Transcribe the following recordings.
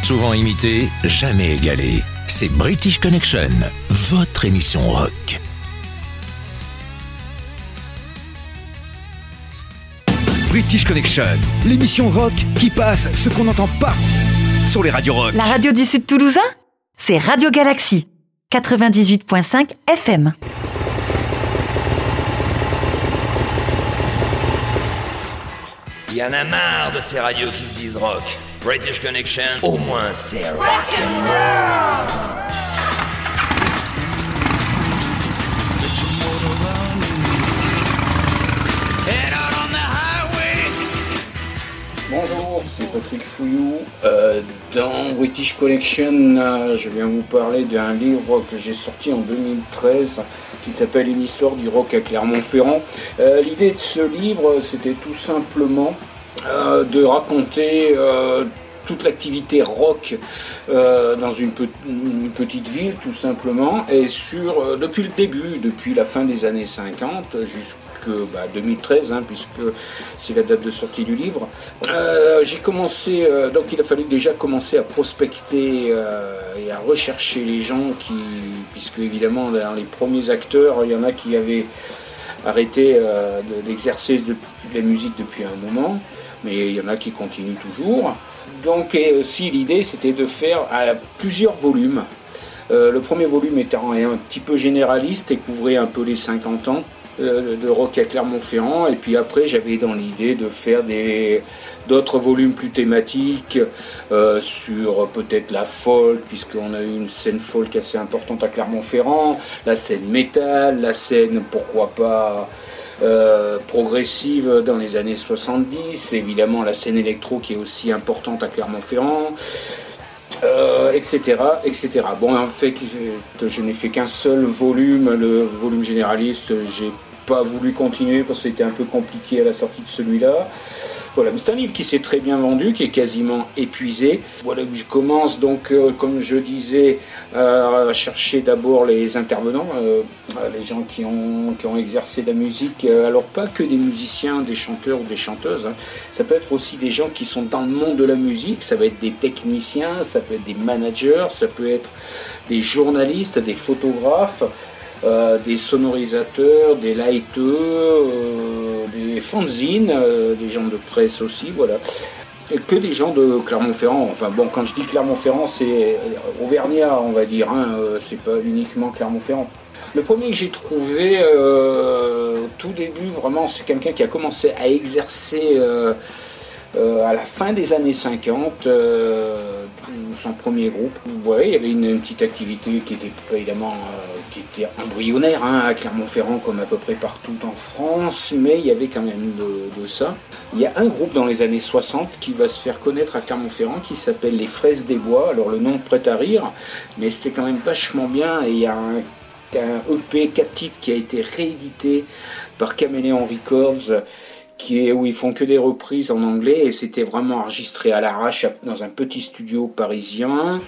Souvent imité, jamais égalé. C'est British Connection, votre émission rock. British Connection, l'émission rock qui passe ce qu'on n'entend pas sur les radios rock. La radio du Sud Toulousain, c'est Radio Galaxy, 98.5 FM. Il y en a marre de ces radios qui se disent rock. British Connection, au moins c'est rock. Bonjour, c'est Patrick Fouillou. Dans British Connection, je viens vous parler d'un livre que j'ai sorti en 2013 qui s'appelle Une histoire du rock à Clermont-Ferrand. L'idée de ce livre, c'était tout simplement de raconter toute l'activité rock dans une petite ville, tout simplement, et depuis le début, depuis la fin des années 50 jusqu'à 2013, puisque c'est la date de sortie du livre. J'ai commencé, donc il a fallu déjà commencer à prospecter et à rechercher les gens puisque évidemment dans les premiers acteurs, il y en a qui avaient arrêté d'exercer la musique depuis un moment, mais il y en a qui continuent toujours. Donc et aussi l'idée c'était de faire plusieurs volumes. Le premier volume étant un petit peu généraliste et couvrait un peu les 50 ans de rock à Clermont-Ferrand, et puis après j'avais dans l'idée de faire d'autres volumes plus thématiques sur peut-être la folk, puisqu'on a eu une scène folk assez importante à Clermont-Ferrand, la scène métal, la scène pourquoi pas progressive dans les années 70, évidemment la scène électro qui est aussi importante à Clermont-Ferrand, etc. Bon, en fait, je n'ai fait qu'un seul volume, le volume généraliste. J'ai pas voulu continuer parce que c'était un peu compliqué à la sortie de celui-là. Voilà, mais c'est un livre qui s'est très bien vendu, qui est quasiment épuisé. Voilà, je commence donc, comme je disais, à chercher d'abord les intervenants, les gens qui ont exercé la musique. Alors pas que des musiciens, des chanteurs ou des chanteuses. Ça peut être aussi des gens qui sont dans le monde de la musique. Ça va être des techniciens, ça peut être des managers, ça peut être des journalistes, des photographes. Des sonorisateurs, des lighteux, des fanzines, des gens de presse aussi, voilà. Et que des gens de Clermont-Ferrand. Enfin bon, quand je dis Clermont-Ferrand, c'est Auvergnat, on va dire, c'est pas uniquement Clermont-Ferrand. Le premier que j'ai trouvé au tout début, vraiment, c'est quelqu'un qui a commencé à exercer à la fin des années 50, son premier groupe. Ouais, il y avait une petite activité qui était évidemment qui était embryonnaire à Clermont-Ferrand comme à peu près partout en France, mais il y avait quand même de ça. Il y a un groupe dans les années 60 qui va se faire connaître à Clermont-Ferrand qui s'appelle Les Fraises des Bois. Alors le nom prête à rire, mais c'était quand même vachement bien, et il y a un EP 4 titres qui a été réédité par Caméléon Records, où ils font que des reprises en anglais, et c'était vraiment enregistré à l'arrache dans un petit studio parisien.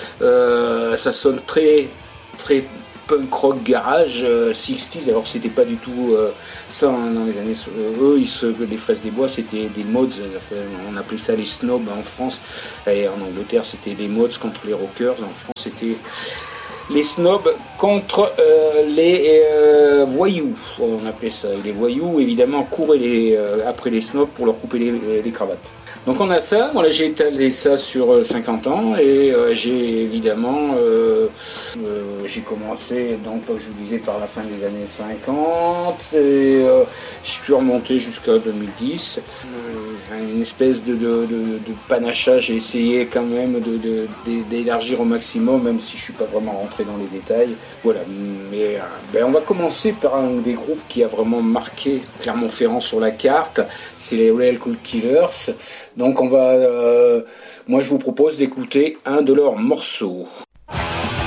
Ça sonne très très punk rock garage 60s, alors c'était pas du tout ça dans les années. Les Fraises des Bois, c'était des mods, on appelait ça les snobs en France, et en Angleterre c'était les mods contre les rockers, en France c'était les snobs contre les voyous, on appelait ça. Les voyous, évidemment, couraient après les snobs pour leur couper les cravates. Donc on a ça, voilà, j'ai étalé ça sur 50 ans, et j'ai évidemment, j'ai commencé, donc comme je vous disais, par la fin des années 50, et je suis remonté jusqu'à 2010. Une espèce de panachage, j'ai essayé quand même d'élargir au maximum, même si je suis pas vraiment rentré dans les détails. Voilà, mais on va commencer par un des groupes qui a vraiment marqué Clermont-Ferrand sur la carte, c'est les Real Cool Killers. Donc moi je vous propose d'écouter un de leurs morceaux.